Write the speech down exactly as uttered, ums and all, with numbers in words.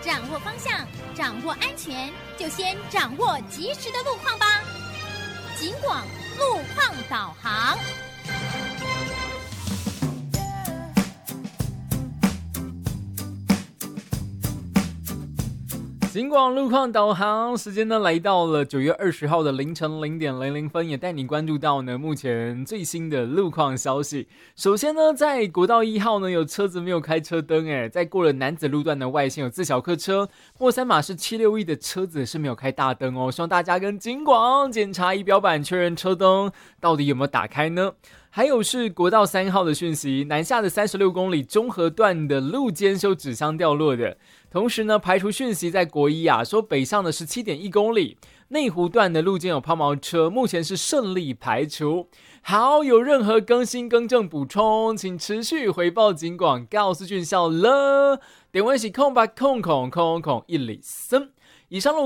掌握方向，掌握安全，就先掌握及时的路况吧。警广路况导航。 警广路况导航时间呢，来到了九月二十号的凌晨零点零零分，也带你关注到呢目前最新的路况消息。首先呢，在国道一号呢，有车子没有开车灯，哎，在过了楠梓路段的外线有自小客车，莫三码是七六一的车子是没有开大灯哦，希望大家跟警广检查仪表板确认车灯到底有没有打开呢。还有是国道三号的讯息，南下的三十六公里中和段的路肩修纸箱掉落的。同时呢，排除讯息在国一啊，说北上的 十七点一公里，内湖段的路肩有抛锚车，目前是顺利排除。好，有任何更新更正补充，请持续回报警广告诉俊孝了。点位是空八空空空空一里森。以上路